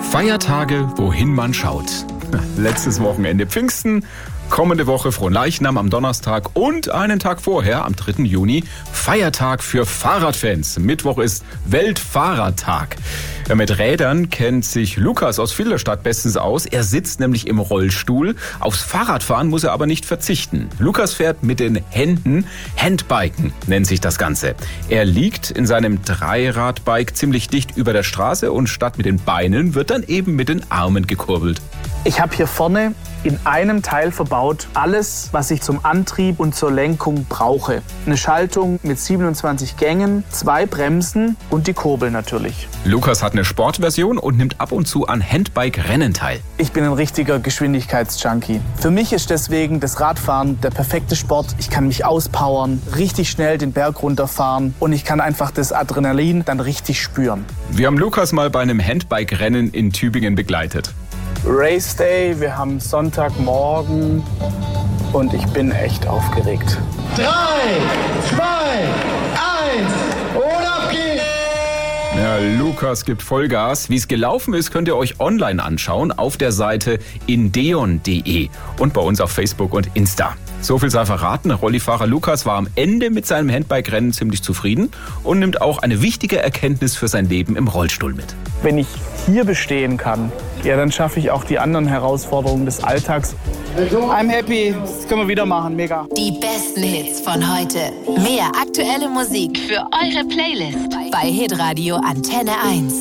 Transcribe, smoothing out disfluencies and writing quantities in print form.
Feiertage, wohin man schaut. Letztes Wochenende Pfingsten, kommende Woche Fronleichnam am Donnerstag und einen Tag vorher, am 3. Juni, Feiertag für Fahrradfans. Mittwoch ist Weltfahrradtag. Mit Rädern kennt sich Lukas aus Filderstadt bestens aus. Er sitzt nämlich im Rollstuhl. Aufs Fahrradfahren muss er aber nicht verzichten. Lukas fährt mit den Händen. Handbiken nennt sich das Ganze. Er liegt in seinem Dreiradbike ziemlich dicht über der Straße und statt mit den Beinen wird dann eben mit den Armen gekurbelt. Ich habe hier vorne in einem Teil verbaut alles, was ich zum Antrieb und zur Lenkung brauche. Eine Schaltung mit 27 Gängen, 2 Bremsen und die Kurbel natürlich. Lukas hat eine Sportversion und nimmt ab und zu an Handbike-Rennen teil. Ich bin ein richtiger Geschwindigkeitsjunkie. Für mich ist deswegen das Radfahren der perfekte Sport. Ich kann mich auspowern, richtig schnell den Berg runterfahren und ich kann einfach das Adrenalin dann richtig spüren. Wir haben Lukas mal bei einem Handbike-Rennen in Tübingen begleitet. Race Day, wir haben Sonntagmorgen und ich bin echt aufgeregt. 3, 2, 1 und ab geht's! Ja, Lukas gibt Vollgas. Wie es gelaufen ist, könnt ihr euch online anschauen auf der Seite indeon.de und bei uns auf Facebook und Insta. So viel sei verraten, Rollifahrer Lukas war am Ende mit seinem Handbike-Rennen ziemlich zufrieden und nimmt auch eine wichtige Erkenntnis für sein Leben im Rollstuhl mit. Wenn ich hier bestehen kann, ja, dann schaffe ich auch die anderen Herausforderungen des Alltags. I'm happy, das können wir wieder machen, mega. Die besten Hits von heute. Mehr aktuelle Musik für eure Playlist bei Hitradio Antenne 1.